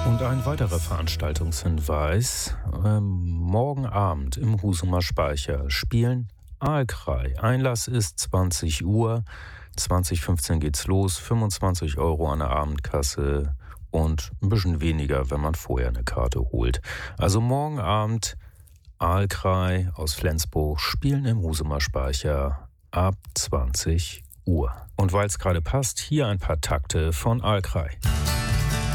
Und ein weiterer Veranstaltungshinweis. Morgen Abend im Husumer Speicher spielen Aalkrei. Einlass ist 20 Uhr. 20:15 geht's los. 25 € an der Abendkasse und ein bisschen weniger, wenn man vorher eine Karte holt. Also morgen Abend Aalkrei aus Flensburg spielen im Husumer Speicher ab 20 Uhr. Und weil es gerade passt, hier ein paar Takte von Aalkrei.